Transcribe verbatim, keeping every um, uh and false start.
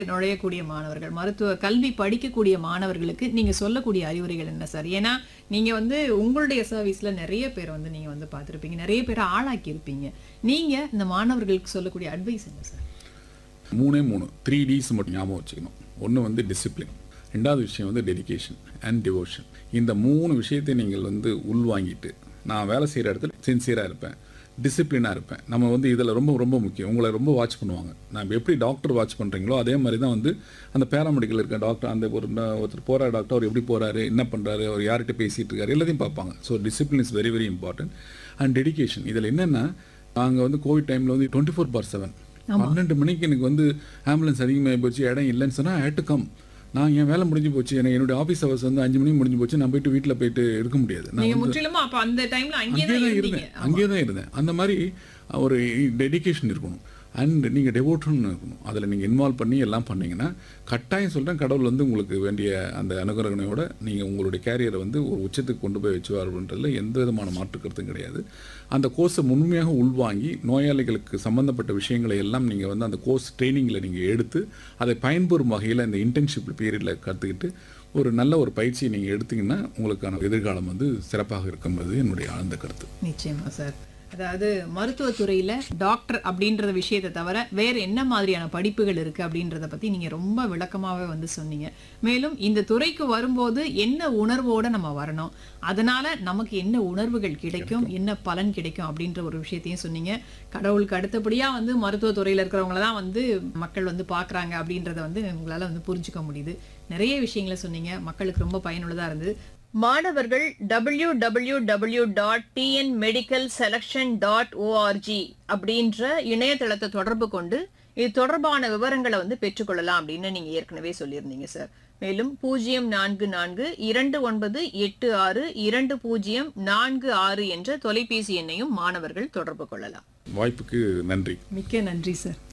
நுழையக்கூடிய மாணவர்கள், மருத்துவ கல்வி படிக்கக்கூடிய மாணவர்களுக்கு நீங்க சொல்லக்கூடிய அறிவுரைகள் என்ன சார்? ஏன்னா நீங்க வந்து உங்களுடைய சர்வீஸ்ல நிறைய பேர் வந்து நீங்க வந்து பார்த்திருப்பீங்க, நிறைய பேரை ஆளாக்கி இருப்பீங்க. நீங்க இந்த மாணவர்களுக்கு சொல்லக்கூடிய அட்வைஸ் என்ன சார்? மூணே மூணு த்ரீ டிஸ் மட்டும் ஞாபகம் வச்சுக்கணும். ஒன்று வந்து டிசிப்ளின், ரெண்டாவது விஷயம் வந்து டெடிகேஷன் அண்ட் டிவோஷன். இந்த மூணு விஷயத்தை நீங்கள் வந்து உள்வாங்கிட்டு, நான் வேலை செய்கிற இடத்துல சின்சியராக இருப்பேன், டிசிப்ளினாக இருப்பேன். நம்ம வந்து இதில் ரொம்ப ரொம்ப முக்கியம். உங்களை ரொம்ப வாட்ச் பண்ணுவாங்க. நம்ம எப்படி டாக்டர் வாட்ச் பண்ணுறீங்களோ அதே மாதிரி தான் வந்து அந்த பேராமெடிக்கல் இருக்க டாக்டர், அந்த ஒரு ஒருத்தர் போகிற டாக்டர் அவர் எப்படி போகிறாரு, என்ன பண்ணுறாரு, அவர் யார்கிட்ட பேசிகிட்டு இருக்காரு, எல்லாத்தையும் பார்ப்பாங்க. So discipline is very very important. And dedication. இதில் என்னென்னா, நாங்கள் வந்து கோவிட் டைமில் வந்து டுவெண்ட்டி ஃபோர் பார் செவன் பன்னெண்டு மணிக்கு எனக்கு வந்து ஆம்புலன்ஸ் அதிகமாக போச்சு, இடம் இல்லைன்னு சொன்னால் ஐ ஹேட் டு கம். நான் என் வேலை முடிஞ்சு போச்சு, எனக்கு என்னுடைய ஆஃபீஸ் ஹவர்ஸ் வந்து அஞ்சு மணிக்கு முடிஞ்சு போச்சு, நான் போயிட்டு வீட்டில் போயிட்டு இருக்க முடியாது. நான் அங்கேயே தான் இருந்தேன் அங்கேயே தான் இருந்தேன் அந்த மாதிரி ஒரு டெடிகேஷன் இருக்கணும். அண்ட் நீங்கள் டெவோஷன் இருக்கணும். அதில் நீங்கள் இன்வால்வ் பண்ணி எல்லாம் பண்ணிங்கன்னா கட்டாயம் சொல்கிறேன், கடவுள் வந்து உங்களுக்கு வேண்டிய அந்த அனுகிரகணையோட நீங்கள் உங்களுடைய கேரியரை வந்து ஒரு உச்சத்துக்கு கொண்டு போய் வச்சுவார்ன்றதுல எந்த விதமான மாற்று கருத்தும் கிடையாது. அந்த கோர்ஸை முழுமையாக உள்வாங்கி நோயாளிகளுக்கு சம்மந்தப்பட்ட விஷயங்களை எல்லாம் நீங்கள் வந்து அந்த கோர்ஸ் ட்ரைனிங்கில் நீங்கள் எடுத்து அதை பயன்பெறும் வகையில் இந்த இன்டர்ன்ஷிப் பீரியடில் கற்றுக்கிட்டு ஒரு நல்ல ஒரு பயிற்சியை நீங்கள் எடுத்தீங்கன்னா உங்களுக்கான எதிர்காலம் வந்து சிறப்பாக இருக்கும்போது என்னுடைய ஆழ்ந்த கருத்து. நிச்சயமா சார். அதாவது மருத்துவத்துறையில் டாக்டர் அப்படின்றத விஷயத்தை தவிர வேறு என்ன மாதிரியான படிப்புகள் இருக்குது அப்படின்றத பற்றி நீங்கள் ரொம்ப விளக்கமாகவே வந்து சொன்னீங்க. மேலும் இந்த துறைக்கு வரும்போது என்ன உணர்வோடு நம்ம வரணும், அதனால் நமக்கு என்ன உணர்வுகள் கிடைக்கும், என்ன பலன் கிடைக்கும் அப்படின்ற ஒரு விஷயத்தையும் சொன்னீங்க. கடவுளுக்கு அடுத்தபடியாக வந்து மருத்துவத்துறையில் இருக்கிறவங்கள தான் வந்து மக்கள் வந்து பார்க்குறாங்க அப்படின்றத வந்து உங்களால் வந்து புரிஞ்சுக்க முடியுது. நிறைய விஷயங்களை சொன்னீங்க, மக்களுக்கு ரொம்ப பயனுள்ளதாக இருந்தது. மாணவர்கள் W W W dot T N medical selection dot O R G அப்படின்ற இணையதளத்தை தொடர்பு கொண்டு இது தொடர்பான விவரங்களை வந்து பெற்றுக்கொள்ளலாம் அப்படின்னு நீங்க ஏற்கனவே சொல்லியிருந்தீங்க சார். மேலும் பூஜ்ஜியம் நான்கு நான்கு இரண்டு ஒன்பது எட்டு ஆறு இரண்டு பூஜ்ஜியம் நான்கு ஆறு என்ற தொலைபேசி எண்ணையும் மாணவர்கள் தொடர்பு கொள்ளலாம். வாய்ப்புக்கு நன்றி. மிக்க நன்றி சார்.